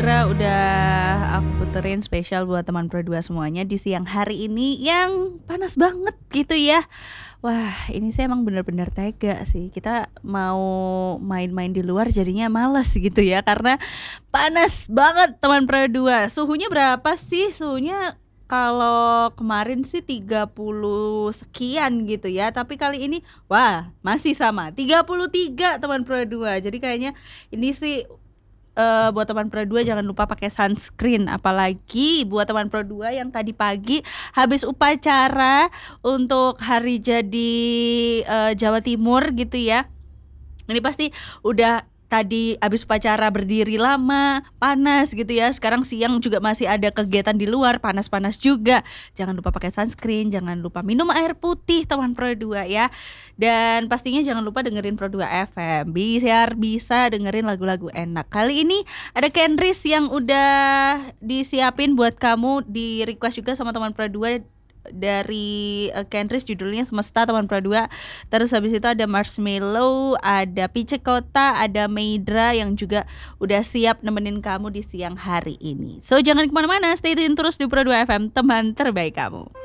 Indra udah aku puterin spesial buat teman Pro 2 semuanya di siang hari ini yang panas banget gitu ya. Wah, ini sih emang bener-bener tega sih. Kita mau main-main di luar jadinya males gitu ya karena panas banget teman Pro 2. Suhunya berapa sih? Suhunya kalau kemarin sih 30 sekian gitu ya. Tapi kali ini wah, masih sama 33 teman Pro 2. Jadi kayaknya ini sih buat teman Pro 2 jangan lupa pakai sunscreen, apalagi buat teman Pro 2 yang tadi pagi habis upacara untuk hari jadi Jawa Timur gitu ya. Ini pasti udah tadi habis upacara berdiri lama, panas gitu ya. Sekarang siang juga masih ada kegiatan di luar, panas-panas juga. Jangan lupa pakai sunscreen, jangan lupa minum air putih teman Pro 2 ya. Dan pastinya jangan lupa dengerin Pro 2 FM biar bisa dengerin lagu-lagu enak. Kali ini ada Kenris yang udah disiapin buat kamu, di request juga sama teman Pro 2 dari Kenris, judulnya Semesta teman Pro 2. Terus habis itu ada Marshmello, ada Pice Kota, ada Meidra yang juga udah siap nemenin kamu di siang hari ini. So jangan kemana-mana, stay tune terus di Pro 2 FM, teman terbaik kamu.